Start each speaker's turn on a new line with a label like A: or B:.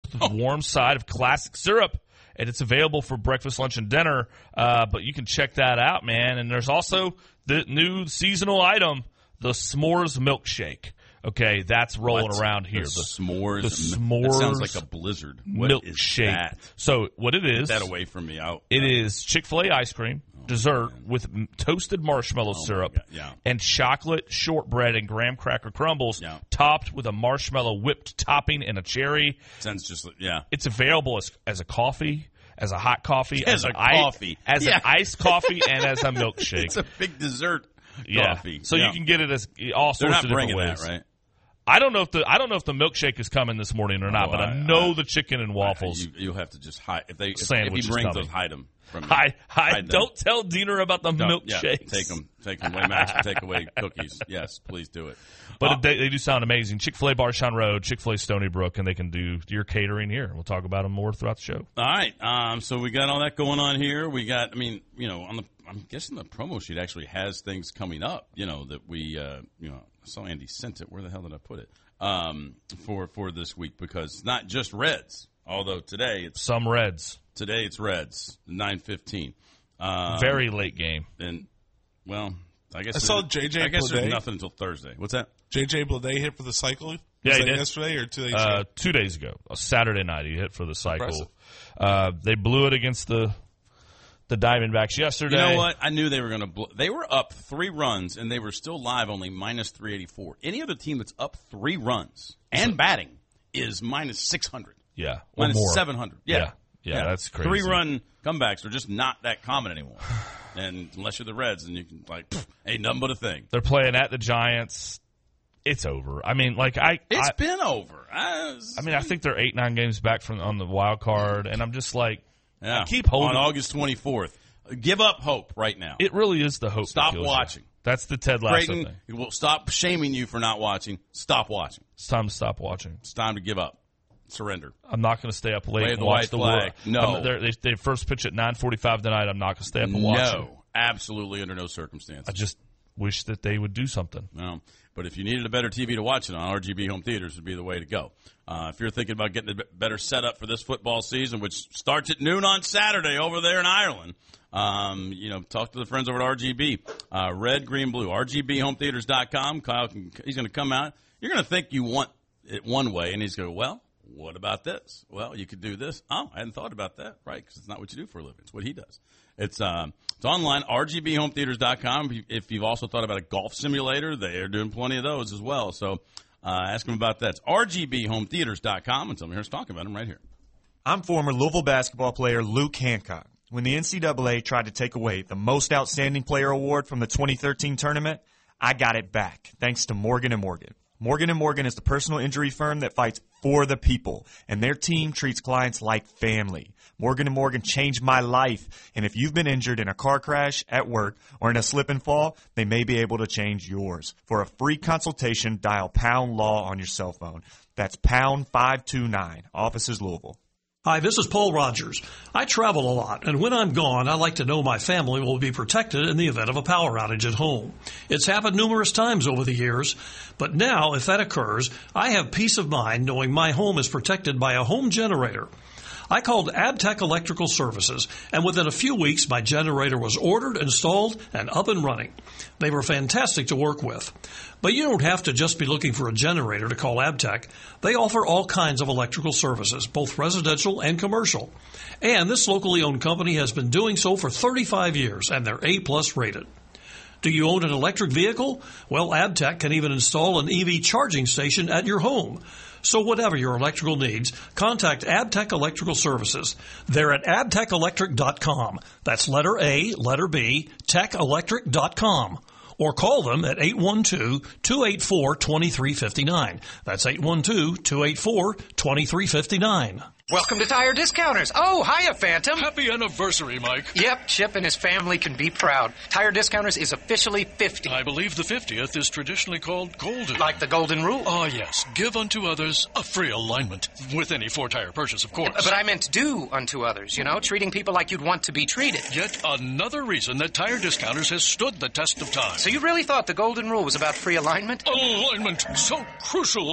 A: with a warm side of classic syrup. And it's available for breakfast, lunch, and dinner. But you can check that out, man. And there's also the new seasonal item, the s'mores milkshake. Okay, that's rolling around here.
B: The s'mores.
A: The s'mores.
B: That sounds like a blizzard. What
A: milkshake.
B: Is that?
A: So what it is?
B: Get that away from me.
A: It is Chick-fil-A ice cream, dessert with toasted marshmallow syrup, and chocolate shortbread and graham cracker crumbles, topped with a marshmallow whipped topping and a cherry.
B: Sounds just
A: It's available as a coffee. As a hot coffee,
B: as an
A: iced coffee, and as a milkshake.
B: It's a big dessert coffee.
A: So you can get it as all sorts of different ways.
B: They're not bringing that, right?
A: I don't know if the milkshake is coming this morning or not, but I know the chicken and waffles.
B: You'll have to just hide if
A: you
B: bring those, hide them.
A: Don't tell Diener about the milkshakes.
B: Take them away, Max. Take away cookies. Yes, please do it.
A: But they do sound amazing. Chick-fil-A Barshawn Road, Chick-fil-A Stony Brook, and they can do your catering here. We'll talk about them more throughout the show.
B: All right. So we got all that going on here. We got. I'm guessing the promo sheet actually has things coming up. That we. I saw Andy sent it. Where the hell did I put it? For this week, because it's not just Reds. Although today it's
A: some Reds.
B: Today it's Reds, 9:15.
A: Very late game.
B: And I guess
C: I saw JJ.
B: I guess
C: Bleday.
B: there's nothing until Thursday. What's that?
C: JJ Bleday hit for the cycle.
A: Yeah, he did.
C: Yesterday or 2 days ago?
A: 2 days ago, a Saturday night, he hit for the cycle. They blew it against the Diamondbacks yesterday.
B: You know what? I knew they were going to They were up 3 runs, and they were still live, only minus 384. Any other team that's up 3 runs and batting is minus 600.
A: Yeah.
B: Minus
A: more.
B: 700.
A: Yeah, that's crazy.
B: 3-run comebacks are just not that common anymore. And unless you're the Reds, then you can, ain't nothing but a thing.
A: They're playing at the Giants. It's over. I mean,
B: It's been over.
A: I think they're 8-9 games back on the wild card, and I'm just I keep
B: on
A: holding.
B: August 24th. Give up hope right now.
A: It really is the hope.
B: Stop watching.
A: That's the Ted Lasso
B: thing. Will stop shaming you for not watching. Stop watching.
A: It's time to stop watching.
B: It's time to give up. Surrender.
A: I'm not going to stay up late
B: Wave
A: and
B: the
A: watch
B: white
A: the
B: flag.
A: war.
B: No.
A: They first pitch at 9:45 tonight. I'm not going to stay up and watch it.
B: No, absolutely under no circumstances.
A: I just wish that they would do something.
B: No, but if you needed a better TV to watch it on, RGB Home Theaters would be the way to go. If you're thinking about getting a better setup for this football season, which starts at noon on Saturday over there in Ireland, talk to the friends over at RGB. Red, green, blue. RGBHometheaters.com. Kyle, he's going to come out. You're going to think you want it one way, and he's going to go, well, what about this? Well, you could do this. Oh, I hadn't thought about that, right? Because it's not what you do for a living. It's what he does. It's online, RGBHometheaters.com. If you've also thought about a golf simulator, they're doing plenty of those as well. So ask them about that. It's RGBHometheaters.com, and tell me here's talking about them right here.
D: I'm former Louisville basketball player Luke Hancock. When the NCAA tried to take away the Most Outstanding Player Award from the 2013 tournament, I got it back, thanks to Morgan & Morgan. Morgan & Morgan is the personal injury firm that fights for the people, and their team treats clients like family. Morgan & Morgan changed my life, and if you've been injured in a car crash, at work, or in a slip and fall, they may be able to change yours. For a free consultation, dial #LAW on your cell phone. That's #529. Office is Louisville.
E: Hi, this is Paul Rogers. I travel a lot, and when I'm gone, I like to know my family will be protected in the event of a power outage at home. It's happened numerous times over the years, but now, if that occurs, I have peace of mind knowing my home is protected by a home generator. I called Abtech Electrical Services, and within a few weeks, my generator was ordered, installed, and up and running. They were fantastic to work with. But you don't have to just be looking for a generator to call Abtech. They offer all kinds of electrical services, both residential and commercial. And this locally owned company has been doing so for 35 years, and they're A+ rated. Do you own an electric vehicle? Well, Abtech can even install an EV charging station at your home. So whatever your electrical needs, contact Abtech Electrical Services. They're at abtechelectric.com. That's letter A, letter B, techelectric.com. Or call them at 812-284-2359. That's 812-284-2359.
F: Welcome to Tire Discounters. Oh, hiya, Phantom.
G: Happy anniversary, Mike.
F: Yep, Chip and his family can be proud. Tire Discounters is officially 50.
G: I believe the 50th is traditionally called golden.
F: Like the golden rule.
G: Oh, yes. Give unto others a free alignment. With any 4-tire purchase, of course.
F: But I meant do unto others, treating people like you'd want to be treated.
G: Yet another reason that Tire Discounters has stood the test of time.
F: So you really thought the golden rule was about free alignment?
G: Alignment, so crucial.